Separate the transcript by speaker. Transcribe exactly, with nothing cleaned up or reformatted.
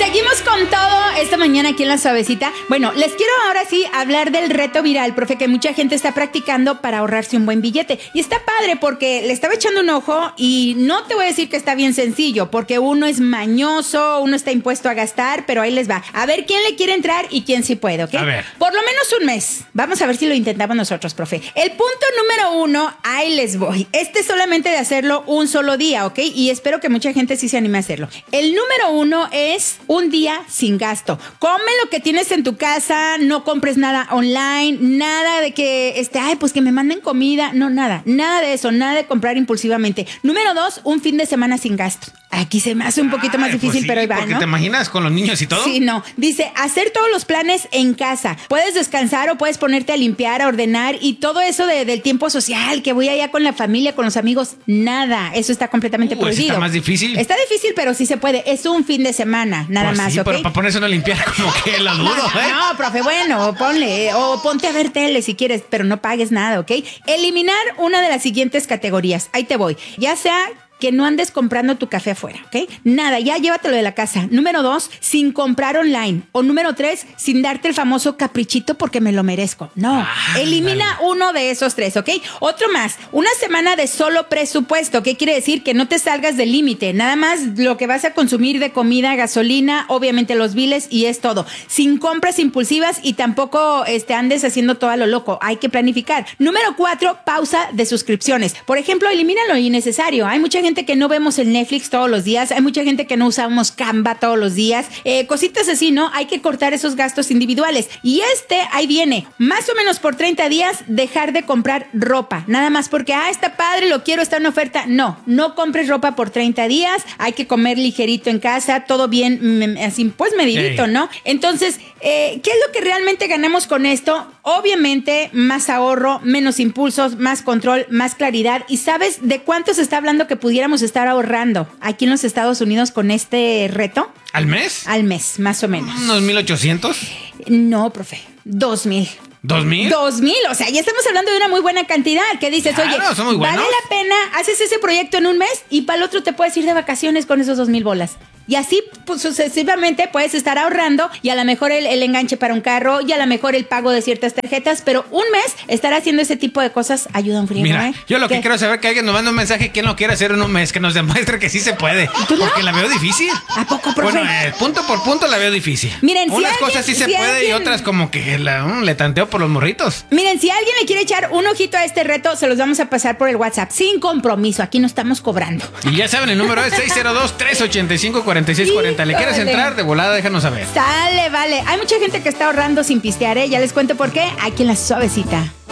Speaker 1: Seguimos con todo esta mañana aquí en La Suavecita. Bueno, les quiero ahora sí hablar del reto viral, profe, que mucha gente está practicando para ahorrarse un buen billete. Y está padre porque le estaba echando un ojo y no te voy a decir que está bien sencillo, porque uno es mañoso, uno está impuesto a gastar, pero ahí les va. A ver quién le quiere entrar y quién sí puede, ¿ok?
Speaker 2: A ver.
Speaker 1: Por lo menos un mes. Vamos a ver si lo intentamos nosotros, profe. El punto número uno, ahí les voy. Este es solamente de hacerlo un solo día, ¿ok? Y espero que mucha gente sí se anime a hacerlo. El número uno es un día sin gasto. Come lo que tienes en tu casa, no compres nada online, nada de que, este, ay, pues que me manden comida. No, nada, nada de eso, nada de comprar impulsivamente. Número dos, un fin de semana sin gasto. Aquí se me hace un poquito más
Speaker 2: Ay,
Speaker 1: difícil,
Speaker 2: pues sí,
Speaker 1: pero ahí va,
Speaker 2: porque
Speaker 1: ¿no?
Speaker 2: te imaginas con los niños y todo.
Speaker 1: Sí, no. Dice, hacer todos los planes en casa. Puedes descansar o puedes ponerte a limpiar, a ordenar y todo eso de, del tiempo social, que voy allá con la familia, con los amigos. Nada. Eso está completamente
Speaker 2: Uh,
Speaker 1: prohibido.
Speaker 2: está más difícil.
Speaker 1: Está difícil, pero sí se puede. Es un fin de semana, nada
Speaker 2: Pues
Speaker 1: más,
Speaker 2: sí,
Speaker 1: ¿ok?
Speaker 2: pero para ponerse uno a limpiar como que la duro, ¿eh?
Speaker 1: No, profe, bueno, ponle, o ponte a ver tele si quieres, pero no pagues nada, ¿ok? Eliminar una de las siguientes categorías. Ahí te voy. Ya sea que no andes comprando tu café afuera, ¿ok? Nada, ya llévatelo de la casa. Número dos, sin comprar online. O número tres, sin darte el famoso caprichito porque me lo merezco. No,
Speaker 2: Ah,
Speaker 1: elimina
Speaker 2: dale.
Speaker 1: uno de esos tres, ¿ok? Otro más, una semana de solo presupuesto. ¿Qué quiere decir? Que no te salgas del límite. Nada más lo que vas a consumir de comida, gasolina, obviamente los biles y es todo. Sin compras impulsivas y tampoco este, andes haciendo todo a lo loco. Hay que planificar. Número cuatro, pausa de suscripciones. Por ejemplo, elimina lo innecesario. Hay mucha gente gente que no vemos el Netflix todos los días, hay mucha gente que no usamos Canva todos los días, eh, cositas así, ¿no? Hay que cortar esos gastos individuales. Y este, ahí viene, más o menos por treinta días, dejar de comprar ropa. Nada más porque, ah, está padre, lo quiero, está en oferta. No, no compres ropa por treinta días, hay que comer ligerito en casa, todo bien, así, pues medidito,
Speaker 2: Ey.
Speaker 1: ¿no? Entonces, eh, ¿qué es lo que realmente ganamos con esto? Obviamente, más ahorro, menos impulsos, más control, más claridad. ¿Y sabes de cuánto se está hablando que pudiéramos estar ahorrando aquí en los Estados Unidos con este reto?
Speaker 2: ¿Al mes?
Speaker 1: Al mes, más o menos.
Speaker 2: ¿Unos mil ochocientos?
Speaker 1: No, profe, dos mil.
Speaker 2: ¿Dos mil?
Speaker 1: Dos mil, o sea, ya estamos hablando de una muy buena cantidad. ¿Qué dices?
Speaker 2: Claro,
Speaker 1: Oye,
Speaker 2: son muy buenos.
Speaker 1: vale la pena, haces ese proyecto en un mes y para el otro te puedes ir de vacaciones con esos dos mil bolas. Y así, pues, sucesivamente puedes estar ahorrando y a lo mejor el, el enganche para un carro y a lo mejor el pago de ciertas tarjetas, pero un mes estar haciendo ese tipo de cosas ayuda un frío,
Speaker 2: Mira,
Speaker 1: ¿eh?
Speaker 2: yo lo que
Speaker 1: ¿Qué?
Speaker 2: quiero saber es que alguien nos mande un mensaje quién lo quiere hacer en un mes, que nos demuestre que sí se puede.
Speaker 1: ¿Tú no?
Speaker 2: Porque la veo difícil.
Speaker 1: ¿A poco, profe?
Speaker 2: Bueno, eh, punto por punto la veo difícil.
Speaker 1: Miren, si
Speaker 2: unas
Speaker 1: alguien-
Speaker 2: cosas sí se
Speaker 1: si
Speaker 2: puede y
Speaker 1: alguien-
Speaker 2: otras como que la, um, le tanteo por los morritos.
Speaker 1: Miren, si alguien le quiere echar un ojito a este reto, se los vamos a pasar por el WhatsApp, sin compromiso, aquí no estamos cobrando.
Speaker 2: Y ya saben, el número es seis cero dos, tres ocho cinco, cuatro seis cuatro cero. ¿Le quieres
Speaker 1: Híjole.
Speaker 2: entrar? De volada, déjanos saber.
Speaker 1: Sale, vale. Hay mucha gente que está ahorrando sin pistear, ¿eh? Ya les cuento por qué, aquí en La Suavecita.